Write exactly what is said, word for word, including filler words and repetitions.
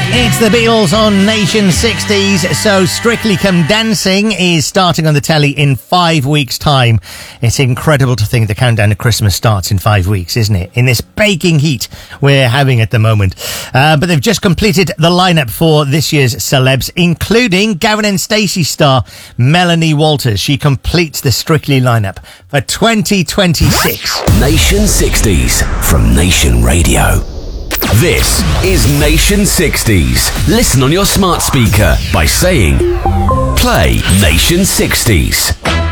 It's the Beatles on Nation sixties. So Strictly Come Dancing is starting on the telly in five weeks' time. It's incredible to think the countdown to Christmas starts in five weeks, isn't it? In this baking heat we're having at the moment. Uh, but they've just completed the lineup for this year's celebs, including Gavin and Stacey star Melanie Walters. She completes the Strictly lineup for twenty twenty-six. Nation sixties from Nation Radio. This is Nation sixties. Listen on your smart speaker by saying, play Nation sixties.